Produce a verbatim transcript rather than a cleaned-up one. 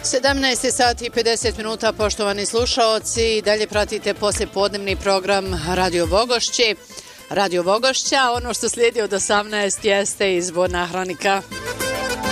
sedamnaest sati i pedeset minuta, poštovani slušaoci, dalje pratite poslijepodnevni program Radio Bogošći. Radio Bogošća, ono što slijedi od osamnaest jeste izborna hronika.